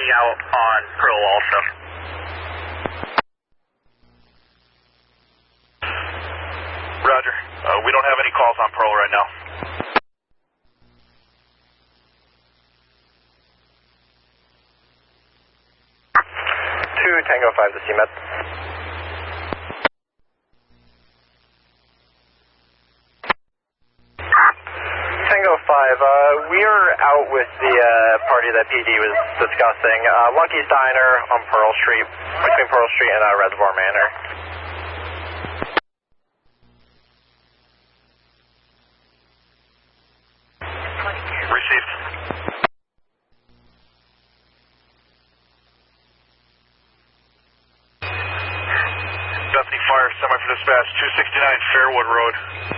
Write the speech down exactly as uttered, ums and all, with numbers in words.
Bethany out on Pearl also. Roger. Uh, we don't have any calls on Pearl right now. two Tango five to C M E T. Tango five, uh, we are out with the uh, party that P D was discussing. Uh, Lucky's Diner on Pearl Street, between Pearl Street and uh, Reservoir Manor. Received. Bethany Fire, semi for dispatch, two sixty-nine Fairwood Road.